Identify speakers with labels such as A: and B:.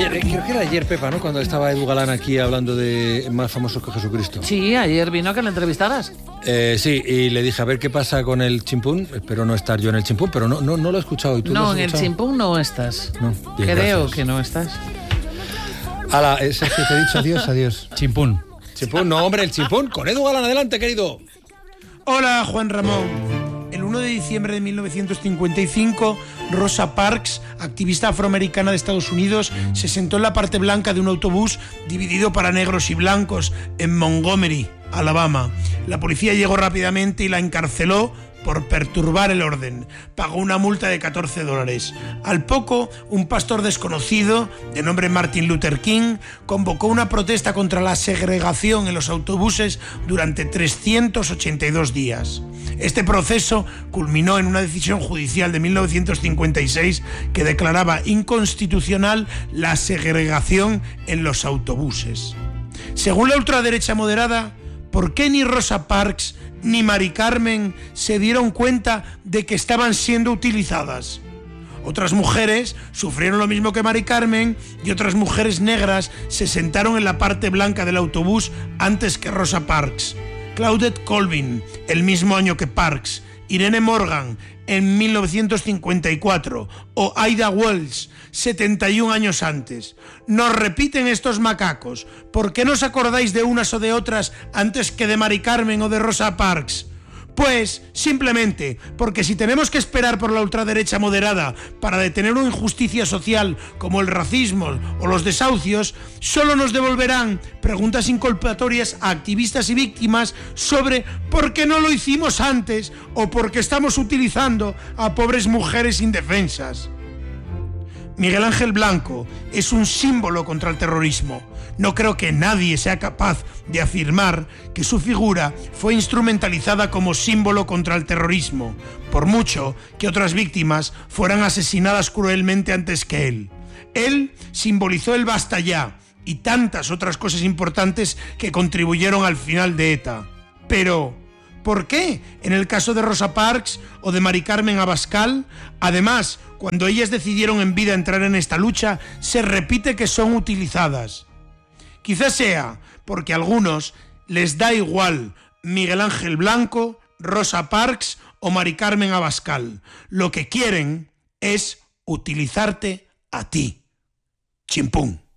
A: Ayer, creo que era ayer, Pepa, ¿no? Cuando estaba Edu Galán aquí hablando de más famosos que Jesucristo.
B: Sí, ayer vino a que le entrevistaras.
A: Sí, y le dije a ver qué pasa con el chimpún. Espero no estar yo en el chimpún, pero no lo he escuchado. ¿Y tú
B: No,
A: lo has
B: en el
A: escuchado?
B: chimpún no estás.
A: No, bien,
B: creo
A: gracias.
B: que no estás.
A: Hala, Sergio, te he dicho adiós.
C: Chimpún.
A: Chimpún, no, hombre, el chimpún. Con Edu Galán, adelante, querido.
D: Hola, Juan Ramón. El 1 de diciembre de 1955, Rosa Parks, activista afroamericana de Estados Unidos, se sentó en la parte blanca de un autobús dividido para negros y blancos en Montgomery, Alabama. La policía llegó rápidamente y la encarceló por perturbar el orden. Pagó una multa de $14. Al poco, un pastor desconocido, de nombre Martin Luther King, convocó una protesta contra la segregación en los autobuses durante 382 días. Este proceso culminó en una decisión judicial de 1956 que declaraba inconstitucional la segregación en los autobuses. Según la ultraderecha moderada, ¿por qué ni Rosa Parks ni Mari Carmen se dieron cuenta de que estaban siendo utilizadas? Otras mujeres sufrieron lo mismo que Mari Carmen y otras mujeres negras se sentaron en la parte blanca del autobús antes que Rosa Parks. Claudette Colvin, el mismo año que Parks, Irene Morgan, en 1954, o Ida Wells, 71 años antes. Nos repiten estos macacos. ¿Por qué no os acordáis de unas o de otras antes que de Mari Carmen o de Rosa Parks? Pues, simplemente, porque si tenemos que esperar por la ultraderecha moderada para detener una injusticia social como el racismo o los desahucios, solo nos devolverán preguntas inculpatorias a activistas y víctimas sobre por qué no lo hicimos antes o por qué estamos utilizando a pobres mujeres indefensas. Miguel Ángel Blanco es un símbolo contra el terrorismo. No creo que nadie sea capaz de afirmar que su figura fue instrumentalizada como símbolo contra el terrorismo, por mucho que otras víctimas fueran asesinadas cruelmente antes que él. Él simbolizó el basta ya y tantas otras cosas importantes que contribuyeron al final de ETA. Pero ¿por qué en el caso de Rosa Parks o de Mari Carmen Abascal, además, cuando ellas decidieron en vida entrar en esta lucha, se repite que son utilizadas? Quizás sea porque a algunos les da igual Miguel Ángel Blanco, Rosa Parks o Mari Carmen Abascal. Lo que quieren es utilizarte a ti. Chimpún.